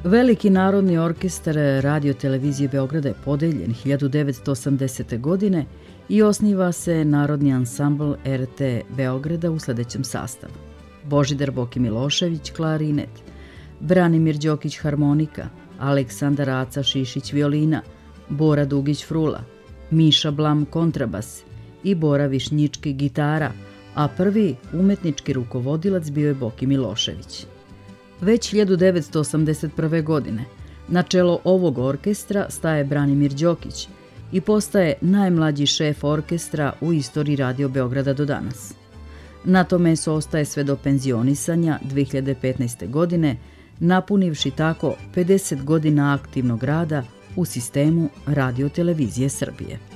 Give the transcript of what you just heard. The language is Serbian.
Veliki narodni orkestar Radio televizije Beograda je podeljen 1980. godine i osniva se Narodni ansambl RT Beograda u sledećem sastavu. Božidar Boki Milošević, klarinet, Branimir Đokić, harmonika, Aleksandar Aca Šišić, violina, Bora Dugić, frula, Miša Blam, kontrabas i Bora Višnjički, gitara, a prvi umetnički rukovodilac bio je Boki Milošević. Već 1981. godine na čelo ovog orkestra staje Branimir Đokić i postaje najmlađi šef orkestra u istoriji Radio Beograda do danas. Na to mesto ostaje sve do penzionisanja 2015. godine, napunivši tako 50 godina aktivnog rada u sistemu Radio televizije Srbije.